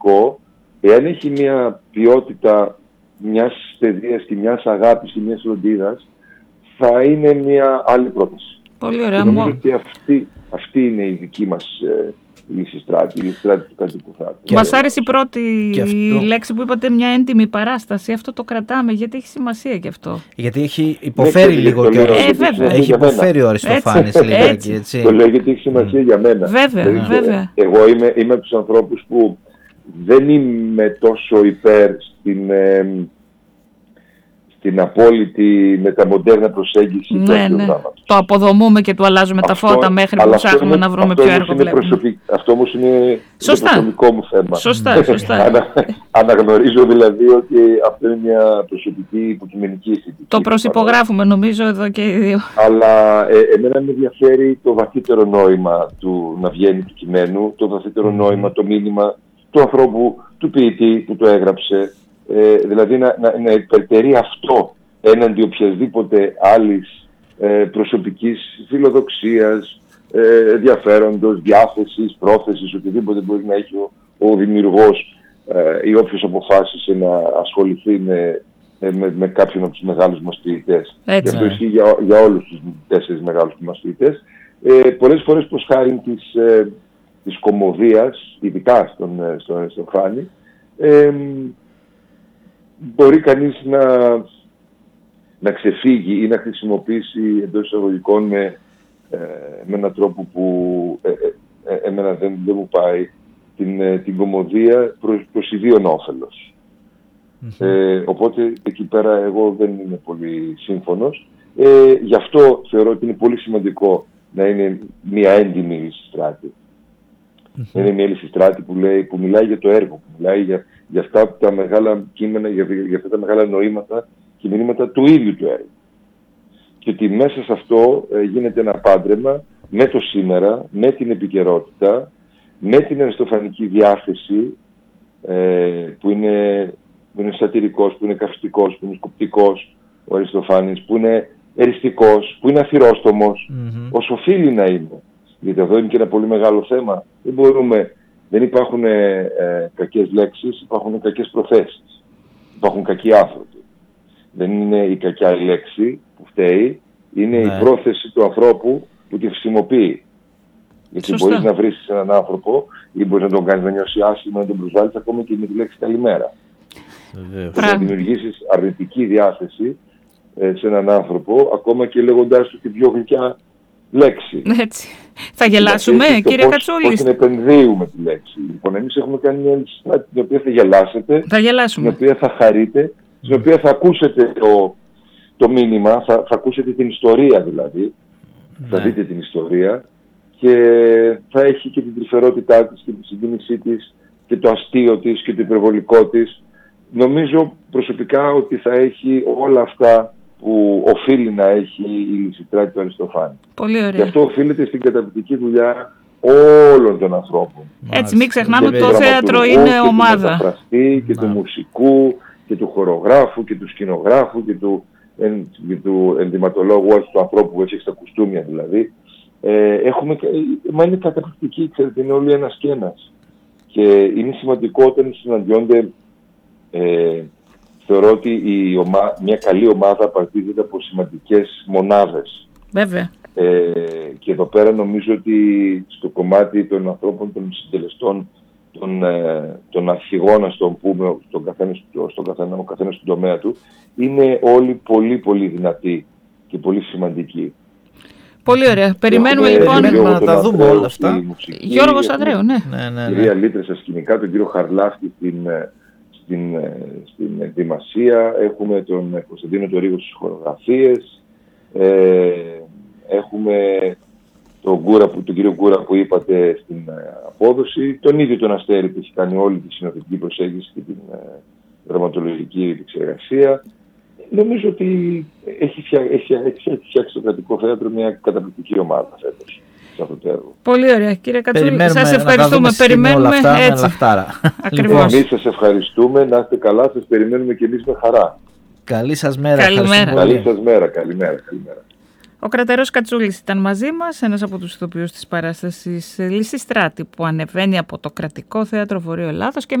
σημαντικό, εάν έχει μια ποιότητα μιας παιδείας και μιας αγάπης και μιας φροντίδας, θα είναι μια άλλη πρόταση. Πολύ ωραία. Νομίζω ότι αυτή είναι η δική μας Λυσιστράτη, η Λυσιστράτη του Καντικού Θράκου. Μας άρεσε η πρώτη λέξη που είπατε, μια έντιμη παράσταση. Αυτό το κρατάμε, γιατί έχει σημασία και αυτό. Γιατί έχει υποφέρει λίγο και έχει υποφέρει ο Αριστοφάνης λιγάκι, έτσι. Το λέω γιατί έχει σημασία για μένα. Βέβαια. Εγώ είμαι από τους ανθρώπους που δεν είμαι τόσο υπέρ στην απόλυτη μεταμοντέρνα προσέγγιση του πράγματος. Το αποδομούμε και του αλλάζουμε τα φώτα μέχρι που ψάχνουμε να βρούμε ποιο έργο βλέπουμε. Αυτό όμως είναι το προσωπικό μου θέμα. Σωστά. Αναγνωρίζω δηλαδή ότι αυτό είναι μια προσωπική υποκειμενική αισθητική. Το προσυπογράφουμε νομίζω εδώ και οι δύο. Αλλά εμένα με ενδιαφέρει το βαθύτερο νόημα του να βγαίνει του κειμένου, το βαθύτερο νόημα, το μήνυμα του ανθρώπου, του ποιητή που το έγραψε. Δηλαδή να υπερτερεί αυτό έναντι οποιασδήποτε άλλης προσωπικής φιλοδοξίας, ενδιαφέροντος, διάθεσης, πρόθεσης, οτιδήποτε μπορεί να έχει ο δημιουργός ή όποιος αποφάσισε να ασχοληθεί με κάποιον από τους μεγάλους μας ποιητές. Και αυτό ισχύει για όλους τους 4 μεγάλους μας ποιητές. Πολλές φορές προς χάρη της κωμωδίας, ειδικά στον Φάνη, μπορεί κανείς να ξεφύγει ή να χρησιμοποιήσει εντός εισαγωγικών με έναν τρόπο που εμένα δεν μου πάει την κωμωδία προς ιδίον όφελος. Οπότε εκεί πέρα εγώ δεν είμαι πολύ σύμφωνος. Γι' αυτό θεωρώ ότι είναι πολύ σημαντικό να είναι μια έντιμη Λυσιστράτη. Είναι μια Λυσιστράτη που μιλάει για το έργο, που μιλάει για αυτά τα μεγάλα κείμενα, για αυτά τα μεγάλα νοήματα και μηνύματα του ίδιου του έργου. Και ότι μέσα σε αυτό γίνεται ένα πάντρεμα με το σήμερα, με την επικαιρότητα, με την αριστοφανική διάθεση που είναι σατυρικός, που είναι καυστικός, που είναι σκοπτικός ο Αριστοφάνης, που είναι εριστικός, που είναι αθυρόστομος, όσο οφείλει να είναι. Γιατί εδώ είναι και ένα πολύ μεγάλο θέμα. Δεν υπάρχουν κακές λέξεις, υπάρχουν κακές προθέσεις. Υπάρχουν κακοί άνθρωποι. Δεν είναι η κακιά λέξη που φταίει, είναι η πρόθεση του ανθρώπου που τη χρησιμοποιεί. Γιατί μπορείς να βρεις έναν άνθρωπο ή μπορείς να τον κάνεις να νιώσει άσχημα, να τον προσβάλλεις ακόμα και με τη λέξη καλημέρα. Να δημιουργήσεις αρνητική διάθεση σε έναν άνθρωπο, ακόμα και λέγοντάς του την πιο γλυκιά λέξη. Έτσι. Θα γελάσουμε, κύριε Κατσούλη. Πώς την επενδύουμε τη λέξη. Λοιπόν, εμείς έχουμε κάνει μια Λυσιστράτη την οποία θα γελάσετε, την οποία θα χαρείτε, στην οποία θα ακούσετε το μήνυμα, θα ακούσετε την ιστορία δηλαδή, θα δείτε την ιστορία και θα έχει και την τρυφερότητά της και τη συγκίνησή της και το αστείο της και το υπερβολικό της. Νομίζω προσωπικά ότι θα έχει όλα αυτά που οφείλει να έχει η Λυσιστράτη του Αριστοφάνη. Πολύ ωραία. Και αυτό οφείλεται στην καταπληκτική δουλειά όλων των ανθρώπων. Έτσι, μην ξεχνάμε ότι το θέατρο είναι ομάδα. Και του μεταφραστή και του μουσικού και του χορογράφου και του σκηνογράφου και του ενδυματολόγου, όχι του ανθρώπου που έχει στα κουστούμια δηλαδή. Μα είναι καταπληκτική, ξέρετε, είναι όλοι ένας και ένας. Και είναι σημαντικό όταν συναντιόνται. Θεωρώ ότι μια καλή ομάδα απαρτίζεται από σημαντικές μονάδες. Βέβαια. Και εδώ πέρα νομίζω ότι στο κομμάτι των ανθρώπων, των συντελεστών, των αρχηγών, ας τον πούμε, ο καθένας στον τομέα του, είναι όλοι πολύ πολύ δυνατοί και πολύ σημαντικοί. Πολύ ωραία. Περιμένουμε λοιπόν να τα δούμε όλα αυτά. Γιώργος Ανδρέου, ναι. Κυρία Λίτρε στα σκηνικά, τον κύριο Χαρλάφτη στην ετοιμασία, έχουμε τον Κωνσταντίνο τον Ρίγο στις χορογραφίες, έχουμε τον κύριο Γκούρα που είπατε στην απόδοση, τον ίδιο τον Αστέρη που έχει κάνει όλη τη συνοδευτική προσέγγιση και την δραματολογική επεξεργασία. Νομίζω ότι έχει φτιάξει το Κρατικό Θέατρο μια καταπληκτική ομάδα φέτος. Πολύ ωραία. Κύριε Κατσούλη, σας ευχαριστούμε. Περιμένουμε όλα αυτά, έτσι. Ακριβώς. Εμείς σας ευχαριστούμε. Να είστε καλά. Σας περιμένουμε και εμείς με χαρά. Καλή σας μέρα. Καλή σας μέρα. Καλημέρα. Ο Κρατερός Κατσούλης ήταν μαζί μας, ένας από τους ηθοποιούς της παράστασης Λυσιστράτη που ανεβαίνει από το Κρατικό Θέατρο Βορείου Ελλάδος και